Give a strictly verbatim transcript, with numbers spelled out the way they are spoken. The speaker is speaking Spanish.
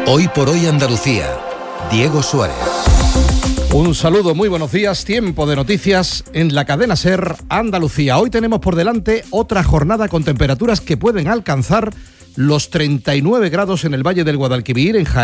Hoy por hoy Andalucía. Diego Suárez. Un saludo, muy buenos días. Tiempo de noticias en la cadena SER Andalucía. Hoy tenemos por delante otra jornada con temperaturas que pueden alcanzar los treinta y nueve grados en el Valle del Guadalquivir, en Jaén.